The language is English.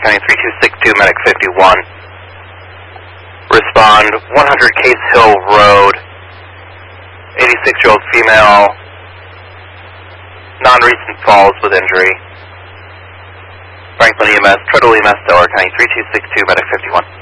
County 3262, medic 51. Respond 100 Case Hill Road, 86-year-old female, non-recent falls with injury. Franklin EMS, Treadwell EMS, Delaware County 3262, medic 51.